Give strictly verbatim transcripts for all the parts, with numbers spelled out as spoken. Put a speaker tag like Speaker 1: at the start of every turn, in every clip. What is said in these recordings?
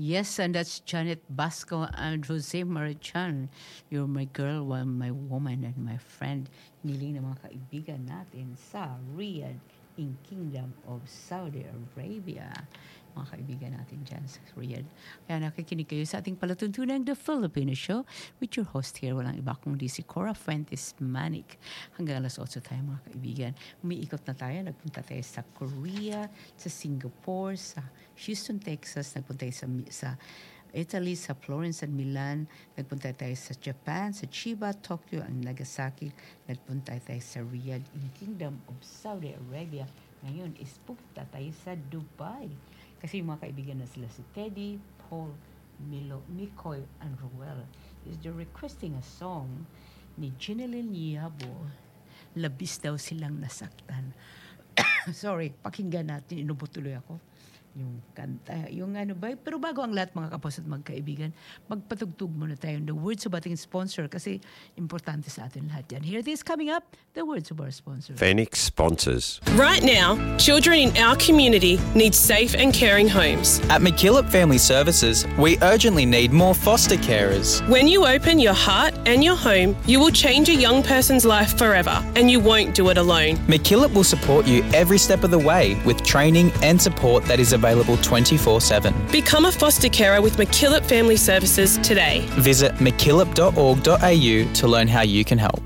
Speaker 1: Yes, and that's Janet Basco and Jose Marichan. You're my girl, well, my woman, and my friend. Niling ng mga kaibigan natin sa Riyadh in Kingdom of Saudi Arabia. Mga kaibigan natin dyan sa Riyadh. Kaya nakikinig kayo sa ating palatuntunang The Filipino Show with your host here. Walang iba kundi si Cora Fuentes Manic. Hanggang alas otso tayo mga kaibigan. Umiikot na tayo. Nagpunta tayo sa Korea, sa Singapore, sa Houston, Texas. Nagpunta tayo sa, sa Italy, sa Florence and Milan. Nagpunta tayo sa Japan, sa Chiba, Tokyo, and Nagasaki. Nagpunta tayo sa Riyadh in Kingdom of Saudi Arabia. Ngayon is pupunta tayo sa Dubai. Kasi yung mga kaibigan na sila si Teddy, Paul, Milo, Mikoy, and Ruel is they're requesting a song ni Jeneline Yabo. Labis daw silang nasaktan. Sorry, pakinggan natin. Inubutuloy ako. Yung kanta, yung ano ba. Pero bago ang lahat mga kapos at magkaibigan, magpatugtog muna tayo the words of ating sponsor kasi importante sa atin lahat yan. Here it is coming up, the words of our sponsor.
Speaker 2: Phoenix sponsors.
Speaker 3: Right now, children in our community need safe and caring homes.
Speaker 4: At McKillop Family Services, we urgently need more foster carers.
Speaker 3: When you open your heart and your home, you will change a young person's life forever, and you won't do it alone.
Speaker 4: McKillop will support you every step of the way with training and support that is available twenty-four seven.
Speaker 3: Become a foster carer with McKillop Family Services today.
Speaker 4: Visit mckillop dot org dot a u to learn how you can help.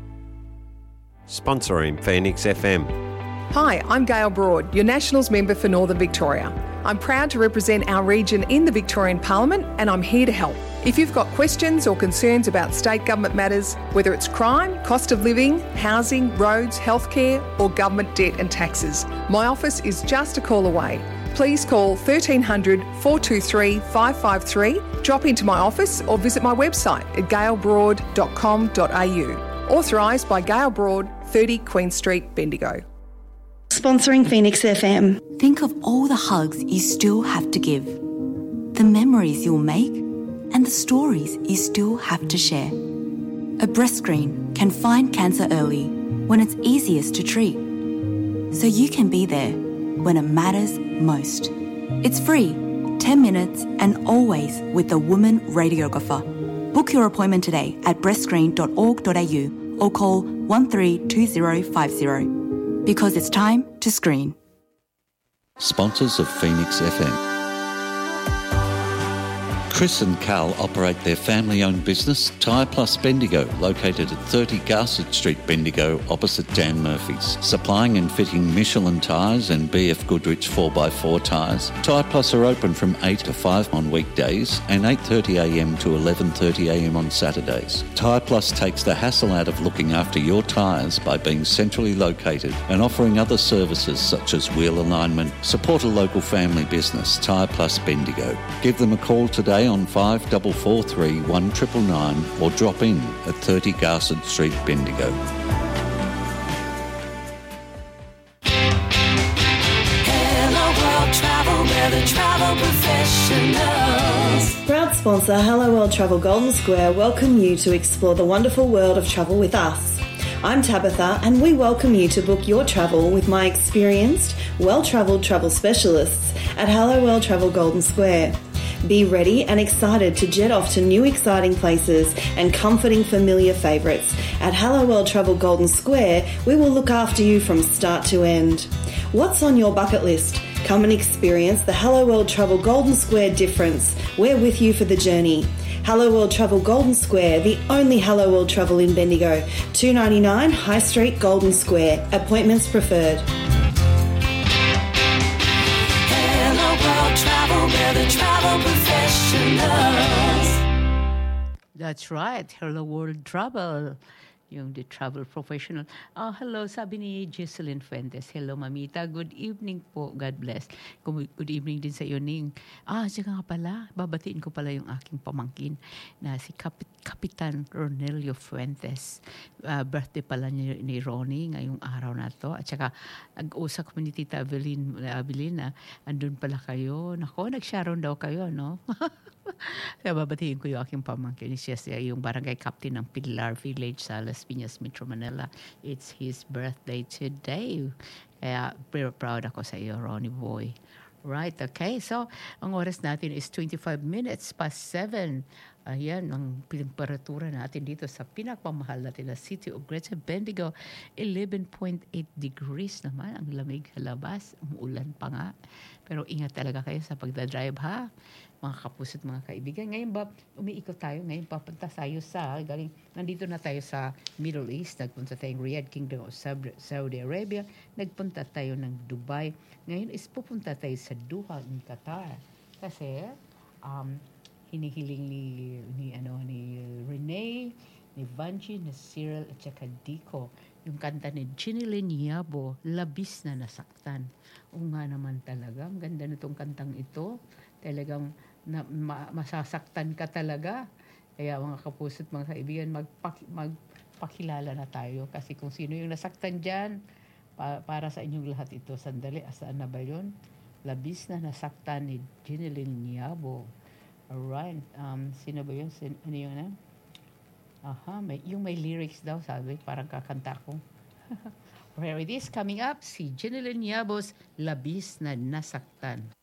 Speaker 2: Sponsoring Phoenix F M.
Speaker 5: Hi, I'm Gail Broad, your Nationals member for Northern Victoria. I'm proud to represent our region in the Victorian Parliament, and I'm here to help. If you've got questions or concerns about state government matters, whether it's crime, cost of living, housing, roads, healthcare, or government debt and taxes, my office is just a call away. Please call thirteen hundred, four two three, five five three, drop into my office or visit my website at gail broad dot com dot a u. Authorised by Gail Broad, thirty Queen Street, Bendigo.
Speaker 6: Sponsoring Phoenix F M.
Speaker 7: Think of all the hugs you still have to give, the memories you'll make, and the stories you still have to share. A breast screen can find cancer early when it's easiest to treat, so you can be there when it matters most. It's free, ten minutes, and always with a woman radiographer. Book your appointment today at breast screen dot org dot a u or call one three two zero five zero because it's time to screen.
Speaker 8: Sponsors of Phoenix F M. Chris and Carl operate their family-owned business, Tyre Plus Bendigo, located at thirty Garsett Street, Bendigo, opposite Dan Murphy's. Supplying and fitting Michelin tyres and B F Goodrich four by four tyres. Tyre Plus are open from eight to five on weekdays and eight thirty a m to eleven thirty a m on Saturdays. Tyre Plus takes the hassle out of looking after your tyres by being centrally located and offering other services such as wheel alignment. Support a local family business, Tyre Plus Bendigo. Give them a call today on five four four three, one nine nine nine or drop in at thirty Garsett Street, Bendigo.
Speaker 9: Hello World Travel, we're the travel professionals.
Speaker 6: Proud sponsor Hello World Travel Golden Square welcome you to explore the wonderful world of travel with us. I'm Tabitha and we welcome you to book your travel with my experienced, well-travelled travel specialists at Hello World Travel Golden Square. Be ready and excited to jet off to new exciting places and comforting familiar favourites. At Hello World Travel Golden Square, we will look after you from start to end. What's on your bucket list? Come and experience the Hello World Travel Golden Square difference. We're with you for the journey. Hello World Travel Golden Square, the only Hello World Travel in Bendigo. two ninety-nine High Street, Golden Square. Appointments preferred.
Speaker 9: Travel, we're the travel professionals.
Speaker 1: That's right. Hello World Travel. Yung the travel professional. Oh, hello, sabi ni Jocelyn Fuentes. Hello, Mamita. Good evening po. God bless. Good evening din sa iyo, Ning. Ah, siya nga pala. Babatiin ko pala yung aking pamangkin na si Kapit Kapitan Ronelio Fuentes. Uh, birthday pala ni, ni Ronnie ngayong araw na to. At saka, nag-usap ko ni Tita Avelin, Avelin na andun pala kayo. Nako, nag-sharon daw kayo, no? Kaya babatiin ko yung aking pamangkin. Siya siya yung barangay captain ng Pilar Village sa Las Piñas, Metro Manila. It's his birthday today. Kaya very proud ako sa iyo, Ronnie Boy. Right, okay. So, ang oras natin is twenty-five minutes past seven. Ayan, ang temperatura natin dito sa pinakpamahal natin na City of Greater Bendigo, eleven point eight degrees naman. Ang lamig sa labas. Umuulan pa nga. Pero ingat talaga kayo sa pagdadrive, ha? Mga kapuso't mga kaibigan. Ngayon ba, umiikot tayo. Ngayon papunta tayo sa, galing, nandito na tayo sa Middle East. Nagpunta tayong Riyadh, Kingdom of Saudi Arabia. Nagpunta tayo ng Dubai. Ngayon is pupunta tayo sa Doha, in Qatar. Kasi, um, hinihiling ni, ni, ano, ni Renee, ni Vanji, ni Cyril, at saka Dico. Yung kanta ni Ginilyn Yabo, Labis na Nasaktan. O nga naman talaga, ang ganda nitong kantang ito. Talagang na, ma, masasaktan ka talaga. Kaya mga kapuso't mga kaibigan, magpak, magpakilala na tayo. Kasi kung sino yung nasaktan dyan, pa, para sa inyong lahat ito, sandali, asaan na ba yun? Labis na Nasaktan ni Ginilyn Yabo. Alright, um, sino ba yun? Sin, ano yun na? Aha, may, yung may lyrics daw, sabi, parang kakanta ko. Where it is coming up, si Ginilyn Yabo's Labis na Nasaktan.